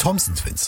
Thompson-Twins.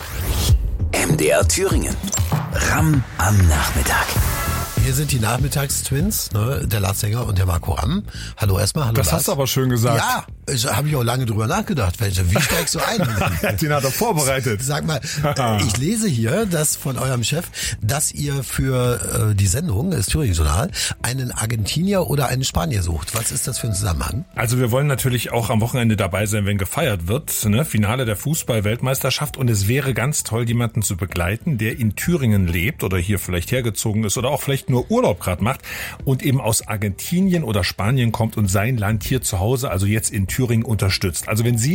MDR Thüringen. Ramm am Nachmittag. Hier sind die Nachmittagstwins, ne? Der Lars Sänger und der Marco Ramm. Hallo erstmal, hallo Das Lars. hast du aber schön gesagt. Ja, habe ich auch lange drüber nachgedacht. Wie steigst du ein? Den hat er vorbereitet. Sag mal, ich lese hier, dass von eurem Chef, dass ihr für die Sendung, das Thüringen-Journal, einen Argentinier oder einen Spanier sucht. Was ist das für ein Zusammenhang? Also wir wollen natürlich auch am Wochenende dabei sein, wenn gefeiert wird. Ne? Finale der Fußball-Weltmeisterschaft. Und es wäre ganz toll, jemanden zu begleiten, der in Thüringen lebt oder hier vielleicht hergezogen ist oder auch vielleicht nur Urlaub gerade macht und eben aus Argentinien oder Spanien kommt und sein Land hier zu Hause, also jetzt in Thüringen, unterstützt. Also wenn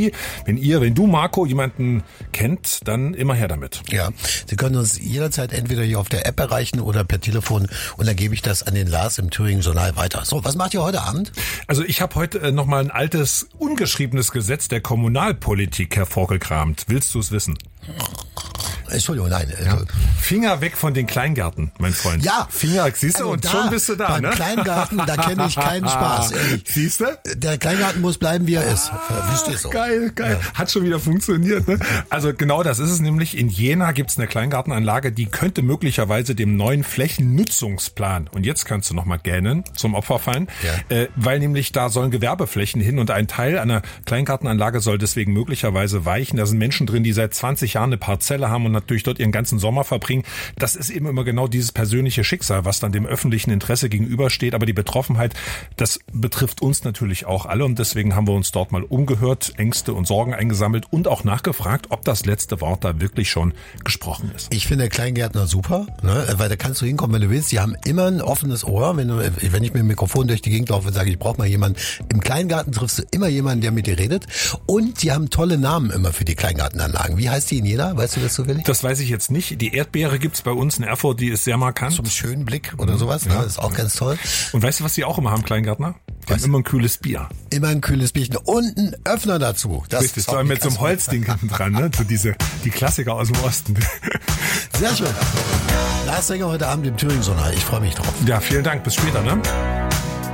du, Marco, jemanden kennt, dann immer her damit. Ja, Sie können uns jederzeit entweder hier auf der App erreichen oder per Telefon und dann gebe ich das an den Lars im Thüringen-Journal weiter. So, was macht ihr heute Abend? Also ich habe heute nochmal ein altes, ungeschriebenes Gesetz der Kommunalpolitik hervorgekramt. Willst du es wissen? Entschuldigung, nein. Ja. Finger weg von den Kleingärten, mein Freund. Ja. Finger, siehst du, also und da, schon bist du da, beim ne? Kleingarten, da kenne ich keinen Spaß, ehrlich. Siehst du? Der Kleingarten muss bleiben, wie er ist. Verstehst du? Geil. Ja. Hat schon wieder funktioniert, ne? Also genau das ist es nämlich. In Jena gibt's eine Kleingartenanlage, die könnte möglicherweise dem neuen Flächennutzungsplan, und jetzt kannst du nochmal gähnen, zum Opfer fallen, weil nämlich da sollen Gewerbeflächen hin und ein Teil einer Kleingartenanlage soll deswegen möglicherweise weichen. Da sind Menschen drin, die seit 20 Jahren eine Parzelle haben und natürlich dort ihren ganzen Sommer verbringen. Das ist eben immer genau dieses persönliche Schicksal, was dann dem öffentlichen Interesse gegenübersteht. Aber die Betroffenheit, das betrifft uns natürlich auch alle und deswegen haben wir uns dort mal umgehört, Ängste und Sorgen eingesammelt und auch nachgefragt, ob das letzte Wort da wirklich schon gesprochen ist. Ich finde Kleingärtner super, ne? Weil da kannst du hinkommen, wenn du willst. Die haben immer ein offenes Ohr. Wenn ich mit dem Mikrofon durch die Gegend laufe und sage, ich brauche mal jemanden. Im Kleingarten triffst du immer jemanden, der mit dir redet. Und die haben tolle Namen immer für die Kleingartenanlagen. Wie heißt die in Jena? Weißt du das zufällig? Das weiß ich jetzt nicht. Die Erdbeere gibt's bei uns in Erfurt, die ist sehr markant. Zum schönen Blick oder sowas, ne? Das ist auch ganz toll. Und weißt du, was die auch immer haben, Kleingärtner? Die haben immer ein kühles Bier. Immer ein kühles Bierchen und einen Öffner dazu. Das richtig, vor allem mit so einem Holzding hinten dran, ne? So die Klassiker aus dem Osten. Sehr schön. Lars Sänger heute Abend im Thüringen-Journal. Ich freue mich drauf. Ja, vielen Dank. Bis später, ne?